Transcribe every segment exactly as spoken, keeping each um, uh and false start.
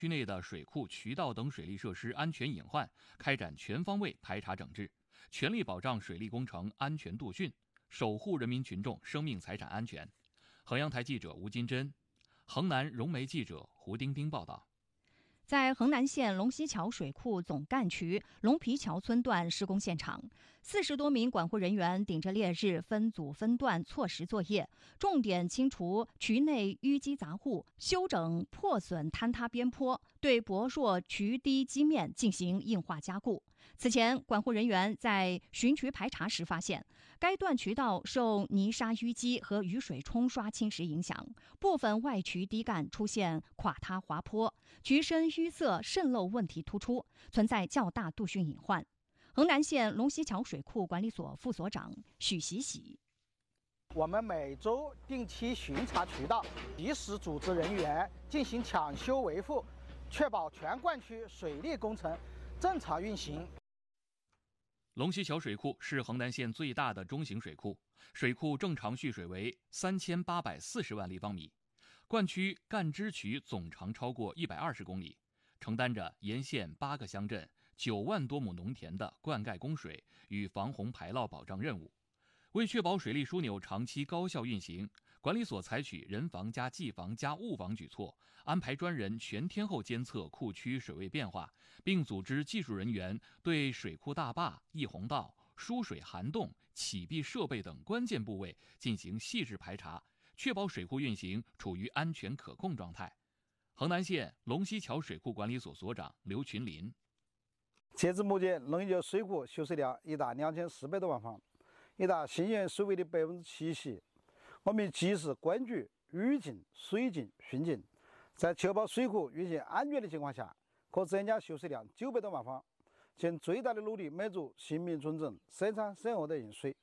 区内的水库、渠道等水利设施安全隐患，开展全方位排查整治，全力保障水利工程安全度汛，守护人民群众生命财产安全。衡阳台记者吴金珍，衡南融媒记者胡丁丁报道。 在衡南县龙溪桥水库总干渠龙皮桥村段施工现场，四十多名管护人员顶着烈日，分组分段错时作业，重点清除渠内淤积杂物，修整破损坍塌边坡，对薄弱渠堤基面进行硬化加固。此前，管护人员在巡渠排查时发现，该段渠道受泥沙淤积和雨水冲刷侵蚀影响，部分外渠堤干出现垮塌滑坡，渠身淤塞渗漏问题突出，存在较大度汛隐患。衡南县龙溪桥水库管理所副所长许喜喜： 我们每周定期巡查渠道，及时组织人员进行抢修维护，确保全灌区水利工程正常运行。 龙溪桥水库是衡南县最大的中型水库，水库正常蓄水为三千八百四十万立方米，灌区干支渠总长超过一百二十公里，承担着沿线八个乡镇九万多亩农田的灌溉供水与防洪排涝保障任务。为确保水利枢纽长期高效运行，管理所采取人防加技防加物防举措，安排专人全天候监测库区水位变化，并组织技术人员对水库大坝、溢洪道、输水涵洞、起闭设备等关键部位进行细致排查，确保水库运行处于安全可控状态。衡南县龙溪桥水库管理所所长刘群林： 截至目前，龙溪桥水库修水量已达两千四百多万方，已达新源水位的百分之七十。我们及时关注雨情、水情、汛情，在确保水库运行安全的情况下，可增加修水量九百多万方，尽最大的努力满足新民群众生产生活的用水。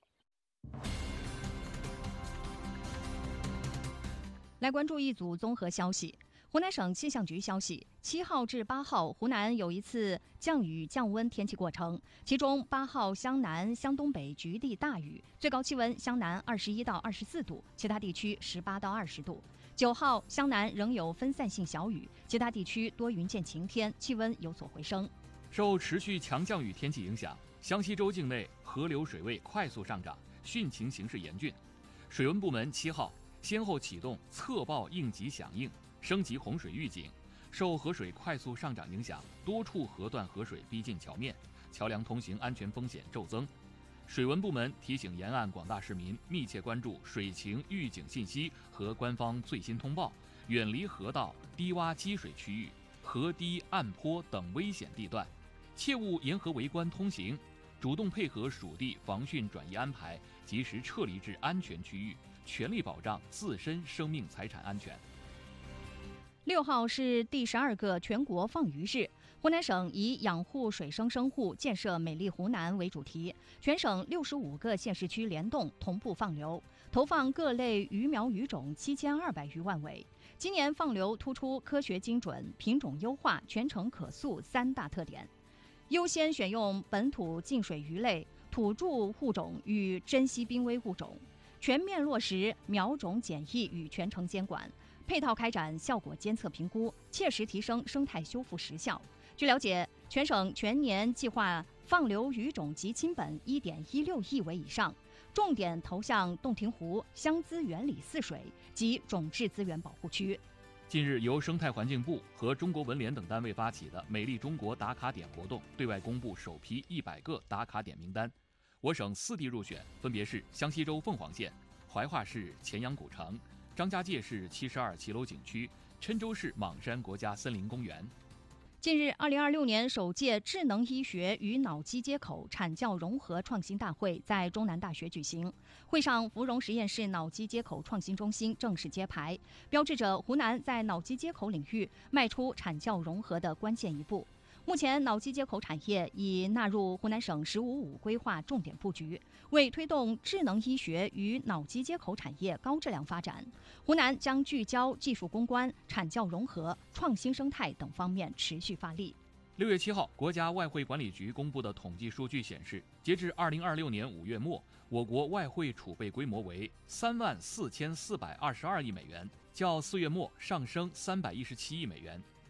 来关注一组综合消息。湖南省气象局消息，七号至八号，湖南有一次降雨降温天气过程，其中八号湘南、湘东北局地大雨，最高气温湘南二十一到二十四度，其他地区十八到二十度。九号湘南仍有分散性小雨，其他地区多云见晴天，气温有所回升。 受持续强降雨天气影响，湘西州境内河流水位快速上涨，汛情形势严峻。水文部门七号先后启动测报应急响应，升级洪水预警。受河水快速上涨影响，多处河段河水逼近桥面，桥梁通行安全风险骤增。水文部门提醒沿岸广大市民密切关注水情预警信息和官方最新通报，远离河道、低洼积水区域、河堤、岸坡等危险地段，切勿沿河围观通行，主动配合属地防汛转移安排，及时撤离至安全区域，全力保障自身生命财产安全。 六号是第十二个全国放鱼日，湖南省以养护水生生物、建设美丽湖南为主题，全省六十五个县市区联动同步放流，投放各类鱼苗鱼种七千二百余万尾。今年放流突出科学精准、品种优化、全程可溯三大特点，优先选用本土净水鱼类、土著物种与珍稀濒危物种，全面落实苗种检疫与全程监管，配套开展效果监测评估，切实提升生态修复实效。据了解，全省全年计划放流鱼种及亲本一点一六亿尾以上，重点投向洞庭湖、湘资源里泗水及种质资源保护区。 近日，由生态环境部和中国文联等单位发起的“美丽中国打卡点”活动对外公布首批一百个打卡点名单。我省四地入选，分别是湘西州凤凰县、怀化市乾阳古城、张家界市七十二骑楼景区、郴州市莽山国家森林公园。 近日，二零二六年首届智能医学与脑机接口产教融合创新大会在中南大学举行。会上，芙蓉实验室脑机接口创新中心正式揭牌，标志着湖南在脑机接口领域迈出产教融合的关键一步。目前，脑机接口产业已纳入湖南省“十五五”规划重点布局，为推动智能医学与脑机接口产业高质量发展，湖南将聚焦技术攻关、产教融合、创新生态等方面持续发力。 六月七号，国家外汇管理局公布的统计数据显示，截至二零二六年五月末，我国外汇储备规模为三万四千四百二十二亿美元，较四月末上升三百一十七亿美元。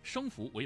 升幅为